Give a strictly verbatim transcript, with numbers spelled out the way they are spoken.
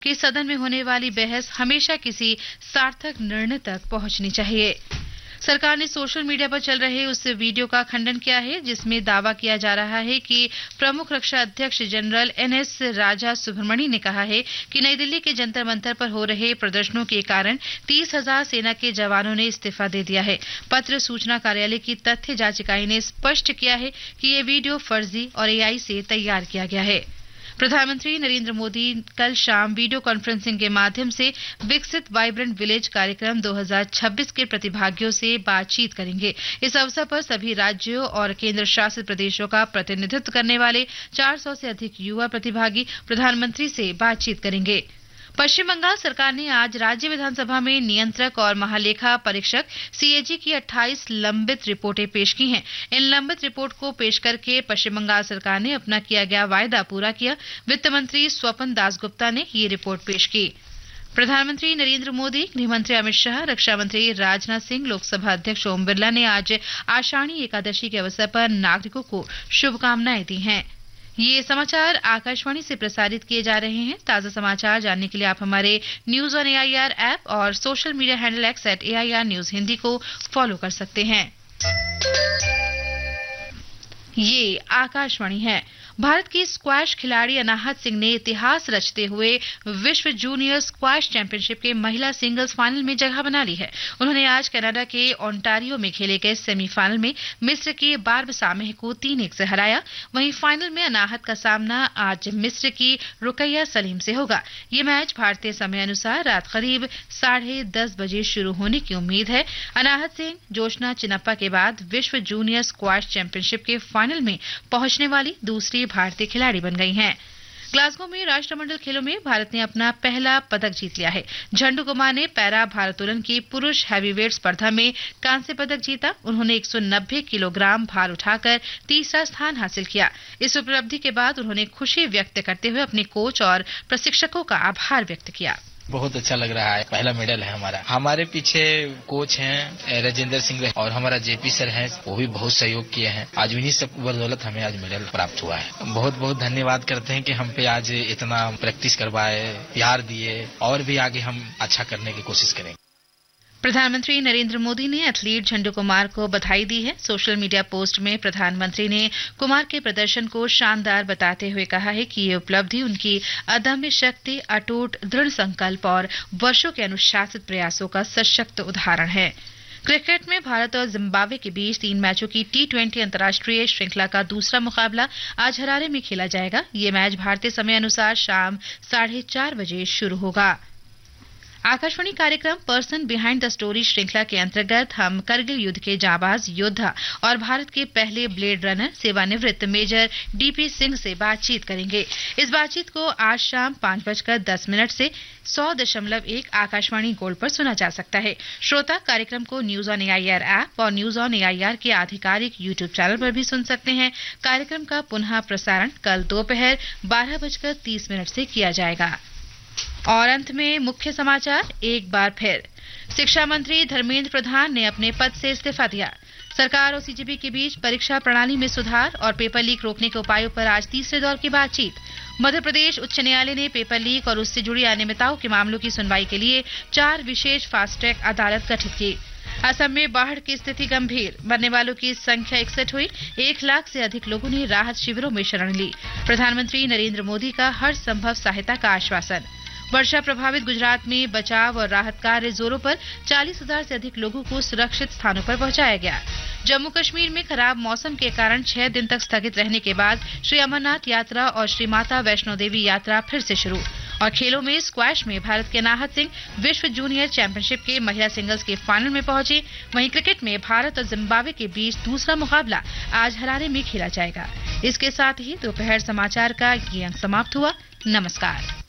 कि सदन में होने वाली बहस हमेशा किसी सार्थक निर्णय तक पहुंचनी चाहिए। सरकार ने सोशल मीडिया पर चल रहे उस वीडियो का खंडन किया है जिसमें दावा किया जा रहा है कि प्रमुख रक्षा अध्यक्ष जनरल एन एस राजा सुब्रमणी ने कहा है कि नई दिल्ली के जंतर मंतर पर हो रहे प्रदर्शनों के कारण तीस हजार सेना के जवानों ने इस्तीफा दे दिया है। पत्र सूचना कार्यालय की तथ्य जांच इकाई ने स्पष्ट किया है कि ये वीडियो फर्जी और एआई से तैयार किया गया है। प्रधानमंत्री नरेंद्र मोदी कल शाम वीडियो कॉन्फ्रेंसिंग के माध्यम से विकसित वाइब्रेंट विलेज कार्यक्रम दो हज़ार छब्बीस के प्रतिभागियों से बातचीत करेंगे। इस अवसर पर सभी राज्यों और केंद्र शासित प्रदेशों का प्रतिनिधित्व करने वाले चार सौ से अधिक युवा प्रतिभागी प्रधानमंत्री से बातचीत करेंगे। पश्चिम बंगाल सरकार ने आज राज्य विधानसभा में नियंत्रक और महालेखा परीक्षक सीएजी की अट्ठाईस लंबित रिपोर्टें पेश की हैं। इन लंबित रिपोर्ट को पेश करके पश्चिम बंगाल सरकार ने अपना किया गया वायदा पूरा किया। वित्त मंत्री स्वपन दासगुप्ता ने ये रिपोर्ट पेश की। प्रधानमंत्री नरेंद्र मोदी, गृहमंत्री अमित शाह, रक्षा मंत्री राजनाथ सिंह, लोकसभा अध्यक्ष ओम बिरला ने आज आषाढ़ी एकादशी के अवसर पर नागरिकों को शुभकामनाएं दी हैं। ये समाचार आकाशवाणी से प्रसारित किए जा रहे हैं। ताजा समाचार जानने के लिए आप हमारे न्यूज ऑन एआईआर ऐप और social media handle x eight AIR news Hindi को फॉलो कर सकते हैं। ये आकाशवाणी है। भारत की स्क्वैश खिलाड़ी अनाहत सिंह ने इतिहास रचते हुए विश्व जूनियर स्क्वैश चैंपियनशिप के महिला सिंगल्स फाइनल में जगह बना ली है। उन्होंने आज कनाडा के ओंटारियो में खेले गए सेमीफाइनल में मिस्र के बार्ब सामेह को तीन एक से हराया। वहीं फाइनल में अनाहत का सामना आज मिस्र की रुकैया सलीम से होगा। ये मैच भारतीय समय अनुसार रात करीब साढ़े दस बजे शुरू होने की उम्मीद है। अनाहत सिंह जोशना चिनप्पा के बाद विश्व जूनियर स्क्वैश चैंपियनशिप के फाइनल में पहुंचने वाली दूसरी भारतीय खिलाड़ी बन गई हैं। ग्लासगो में राष्ट्रमंडल खेलों में भारत ने अपना पहला पदक जीत लिया है। झंडू कुमार ने पैरा भारोत्तोलन की पुरुष हैवीवेट स्पर्धा में कांस्य पदक जीता। उन्होंने एक सौ नब्बे किलोग्राम भार उठाकर तीसरा स्थान हासिल किया। इस उपलब्धि के बाद उन्होंने खुशी व्यक्त करते हुए अपने कोच और प्रशिक्षकों का आभार व्यक्त किया। बहुत अच्छा लग रहा है। पहला मेडल है हमारा। हमारे पीछे कोच हैं राजेंद्र सिंह और हमारा जेपी सर हैं, वो भी बहुत सहयोग किए हैं। आज उन्हीं सब बदौलत हमें आज मेडल प्राप्त हुआ है। बहुत बहुत धन्यवाद करते हैं कि हम पे आज इतना प्रैक्टिस करवाए, प्यार दिए और भी आगे हम अच्छा करने की कोशिश करेंगे। प्रधानमंत्री नरेंद्र मोदी ने एथलीट झंडू कुमार को बधाई दी है। सोशल मीडिया पोस्ट में प्रधानमंत्री ने कुमार के प्रदर्शन को शानदार बताते हुए कहा है कि ये उपलब्धि उनकी अदम्य शक्ति, अटूट दृढ़ संकल्प और वर्षों के अनुशासित प्रयासों का सशक्त उदाहरण है। क्रिकेट में भारत और जिम्बाब्वे के बीच तीन मैचों की टी ट्वेंटी अंतर्राष्ट्रीय श्रृंखला का दूसरा मुकाबला आज हरारे में खेला जाएगा। ये मैच भारतीय समय अनुसार शाम साढ़े चार बजे शुरू होगा। आकाशवाणी कार्यक्रम पर्सन बिहाइंड द स्टोरी श्रृंखला के अंतर्गत हम करगिल युद्ध के जाबाज योद्धा और भारत के पहले ब्लेड रनर सेवानिवृत्त मेजर डीपी सिंह से बातचीत करेंगे। इस बातचीत को आज शाम पांच बजकर दस मिनट से सौ दशमलव एक आकाशवाणी गोल्ड पर सुना जा सकता है। श्रोता कार्यक्रम को न्यूज ऑन एआईआर ऐप और न्यूज ऑन एआईआर के आधिकारिक यूट्यूब चैनल पर भी सुन सकते हैं। कार्यक्रम का पुनः प्रसारण कल दोपहर बारह बजकर तीस मिनट से किया जाएगा। और अंत में मुख्य समाचार एक बार फिर। शिक्षा मंत्री धर्मेंद्र प्रधान ने अपने पद से इस्तीफा दिया। सरकार और सीजीपी के बीच परीक्षा प्रणाली में सुधार और पेपर लीक रोकने के उपायों पर आज तीसरे दौर की बातचीत। मध्य प्रदेश उच्च न्यायालय ने पेपर लीक और उससे जुड़ी अनियमितताओं के मामलों की सुनवाई के लिए चार विशेष फास्ट ट्रैक अदालत गठित की। असम में बाढ़ की स्थिति गंभीर, मरने वालों की संख्या इकसठ हुई। एक लाख से अधिक लोगों ने राहत शिविरों में शरण ली। प्रधानमंत्री नरेंद्र मोदी का हर संभव सहायता का आश्वासन। वर्षा प्रभावित गुजरात में बचाव और राहत कार्य जोरों पर चालीस हजार से अधिक लोगों को सुरक्षित स्थानों पर पहुंचाया गया। जम्मू कश्मीर में खराब मौसम के कारण छह दिन तक स्थगित रहने के बाद श्री अमरनाथ यात्रा और श्री माता वैष्णो देवी यात्रा फिर से शुरू। और खेलों में स्क्वैश में भारत के अनाहत सिंह विश्व जूनियर चैंपियनशिप के महिला सिंगल्स के फाइनल में पहुंचे। वहीं क्रिकेट में भारत और जिम्बाब्वे के बीच दूसरा मुकाबला आज हरारे में खेला जाएगा। इसके साथ ही दोपहर समाचार का ये अंक समाप्त हुआ। नमस्कार।